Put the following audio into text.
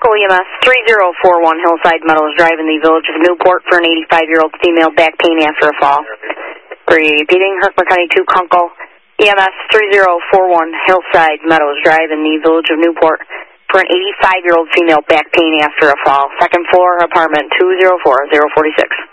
Local EMS 3041 Hillside Meadows Drive in the Village of Newport for an 85-year-old female back pain after a fall. Repeating, Herkimer County 2 Kunkel, EMS 3041 Hillside Meadows Drive in the Village of Newport for an 85-year-old female back pain after a fall. Second floor, apartment 204046.